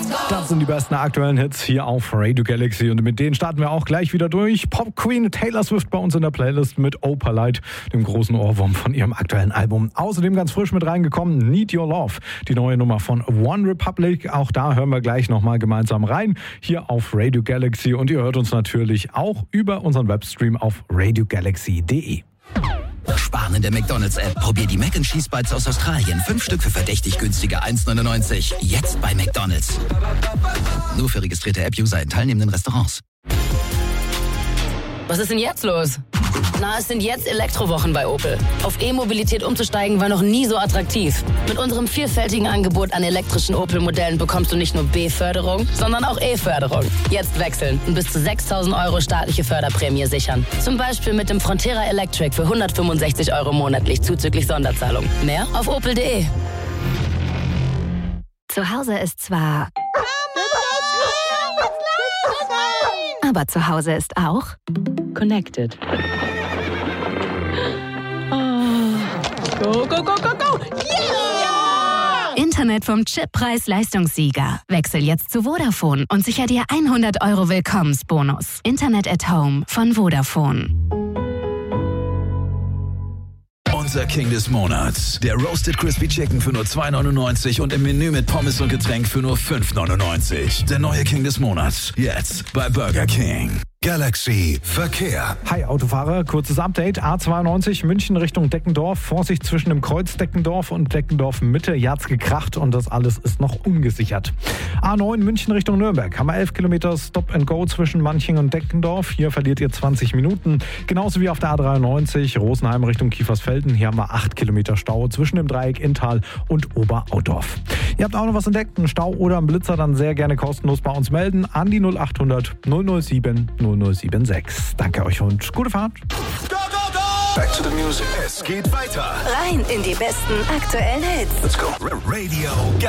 Das sind die besten aktuellen Hits hier auf Radio Galaxy und mit denen starten wir auch gleich wieder durch. Pop Queen Taylor Swift bei uns in der Playlist mit Opalite, dem großen Ohrwurm von ihrem aktuellen Album. Außerdem ganz frisch mit reingekommen Need Your Love, die neue Nummer von One Republic. Auch da hören wir gleich nochmal gemeinsam rein, hier auf Radio Galaxy und ihr hört uns natürlich auch über unseren Webstream auf radiogalaxy.de. Sparen in der McDonalds-App. Probier die Mac & Cheese Bites aus Australien. 5 Stück für verdächtig günstige 1,99. Jetzt bei McDonalds. Nur für registrierte App-User in teilnehmenden Restaurants. Was ist denn jetzt los? Na, es sind jetzt Elektrowochen bei Opel. Auf E-Mobilität umzusteigen war noch nie so attraktiv. Mit unserem vielfältigen Angebot an elektrischen Opel-Modellen bekommst du nicht nur B-Förderung, sondern auch E-Förderung. Jetzt wechseln und bis zu 6.000 € staatliche Förderprämie sichern. Zum Beispiel mit dem Frontera Electric für 165 € monatlich zuzüglich Sonderzahlung. Mehr auf opel.de. Zu Hause ist zwar... Aber zu Hause ist auch... Connected. Go, go, go, go, go! Yeah! Internet vom Chippreis-Leistungssieger. Wechsel jetzt zu Vodafone und sicher dir 100 € Willkommensbonus. Internet at Home von Vodafone. Unser King des Monats. Der Roasted Crispy Chicken für nur 2,99 und im Menü mit Pommes und Getränk für nur 5,99. Der neue King des Monats. Jetzt bei Burger King. Galaxy Verkehr. Hi Autofahrer, kurzes Update. A92 München Richtung Deckendorf. Vorsicht zwischen dem Kreuz Deckendorf und Deckendorf Mitte. Hier hat's gekracht und das alles ist noch ungesichert. A9 München Richtung Nürnberg. Haben wir 11 Kilometer Stop and Go zwischen Manching und Deckendorf. Hier verliert ihr 20 Minuten. Genauso wie auf der A93 Rosenheim Richtung Kiefersfelden. Hier haben wir 8 Kilometer Stau zwischen dem Dreieck Inntal und Oberaudorf. Ihr habt auch noch was entdeckt, einen Stau oder einen Blitzer, dann sehr gerne kostenlos bei uns melden. An die 0800 007 0076. Danke euch und gute Fahrt. Go, go, go! Back to the music. Es geht weiter. Rein in die besten aktuellen Hits. Let's go. Radio